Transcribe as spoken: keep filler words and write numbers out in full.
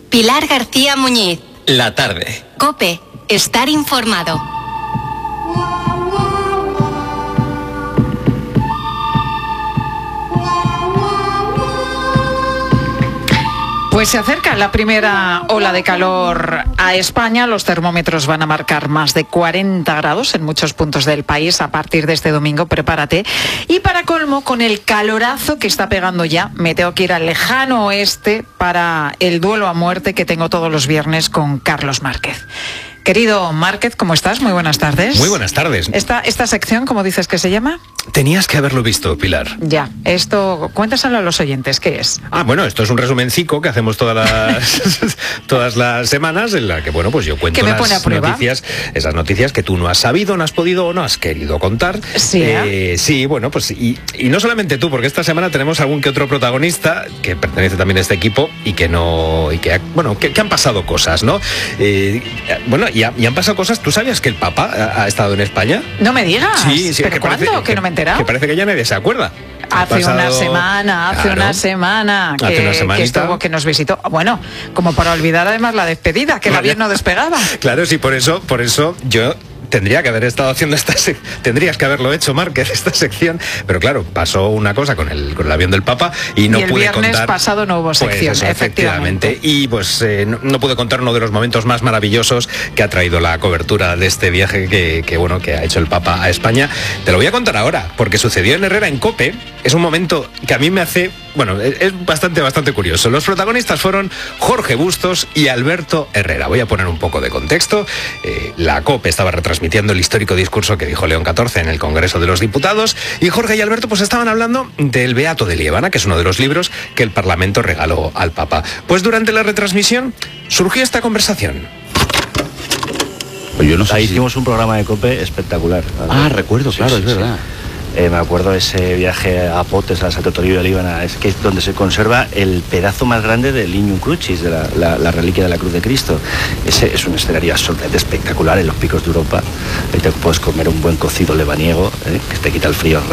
Pilar García Muñiz. La tarde. COPE. Estar informado. Pues se acerca la primera ola de calor a España. Los termómetros van a marcar más de cuarenta grados en muchos puntos del país a partir de este domingo. Prepárate. Y para colmo, con el calorazo que está pegando ya, me tengo que ir al lejano oeste para el duelo a muerte que tengo todos los viernes con Carlos Márquez. Querido Márquez, ¿cómo estás? Muy buenas tardes. Muy buenas tardes. Esta, esta sección, ¿cómo dices que se llama? Tenías que haberlo visto, Pilar. Ya, esto, cuéntaselo a los oyentes, ¿qué es? Ah, bueno, esto es un resumencico que hacemos todas las todas las semanas en la que, bueno, pues yo cuento me las pone a prueba. noticias, esas noticias que tú no has sabido, no has podido o no has querido contar. Sí, ¿eh? Eh, sí, bueno, pues y, y no solamente tú, porque esta semana tenemos algún que otro protagonista que pertenece también a este equipo y que no, y que, ha, bueno, que, que han pasado cosas, ¿no? Eh, bueno, y, ha, y han pasado cosas. ¿Tú sabías que el Papa ha, ha estado en España? No me digas. Sí, sí. ¿Pero que cuándo? Parece, que no me he enterado. Que parece que ya nadie se acuerda. Hace pasado... una semana, hace claro. una semana que, hace una semanita. que estuvo, que nos visitó. Bueno, como para olvidar además la despedida, que el avión no despegaba. Claro, sí, por eso, por eso yo tendría que haber estado haciendo esta sec... tendrías que haberlo hecho, Márquez, esta sección, pero claro, pasó una cosa con el, con el avión del Papa y no y el pude viernes contar. pasado no hubo sección, pues eso, efectivamente. efectivamente. Y pues eh, no, no pude contar uno de los momentos más maravillosos que ha traído la cobertura de este viaje que, que bueno que ha hecho el Papa a España. Te lo voy a contar ahora, porque sucedió en Herrera, en COPE. Es un momento que a mí me hace, bueno, es, es bastante, bastante curioso. Los protagonistas fueron Jorge Bustos y Alberto Herrera. Voy a poner un poco de contexto. Eh, la COPE estaba retransmitiendo el histórico discurso que dijo León catorce en el Congreso de los Diputados y Jorge y Alberto pues estaban hablando del Beato de Liébana, que es uno de los libros que el Parlamento regaló al Papa. Pues durante la retransmisión surgió esta conversación. Pues yo no sé Ahí si... hicimos un programa de COPE espectacular. Ah, recuerdo, claro, sí, es sí, verdad. Sí. Eh, me acuerdo de ese viaje a Potes, a Santo Toribio de Líbana, es que es donde se conserva el pedazo más grande del Lignum Crucis, de la, la, la reliquia de la Cruz de Cristo. Ese es un escenario absolutamente espectacular en los picos de Europa. Ahí te puedes comer un buen cocido lebaniego, ¿eh? que te quita el frío